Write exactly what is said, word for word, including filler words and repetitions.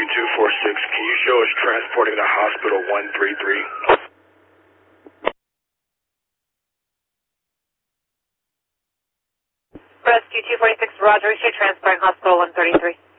Rescue two four six, can you show us transporting to hospital one three three? Rescue two forty-six, Roger, issue transporting hospital one thirty-three.